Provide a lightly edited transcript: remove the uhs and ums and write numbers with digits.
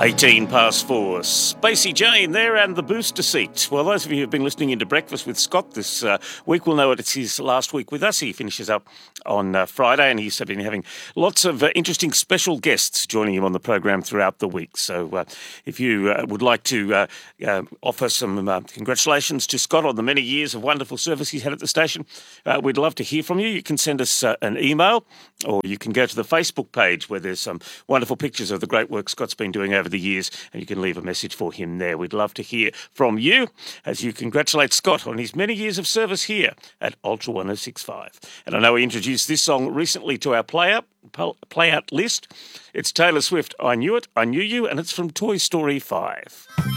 18 past 4. Spacey Jane there and the booster seat. Well, those of you who have been listening into Breakfast with Scott this week will know it's his last week with us. He finishes up on Friday, and he's been having lots of interesting special guests joining him on the program throughout the week. So if you would like to offer some congratulations to Scott on the many years of wonderful service he's had at the station, we'd love to hear from you. You can send us an email, or you can go to the Facebook page where there's some wonderful pictures of the great work Scott's been doing over the years, and you can leave a message for him there. We'd love to hear from you as you congratulate Scott on his many years of service here at Ultra 106.5. And I know we introduced this song recently to our play out list. It's Taylor Swift, I Knew It, I Knew You, and it's from Toy Story 5.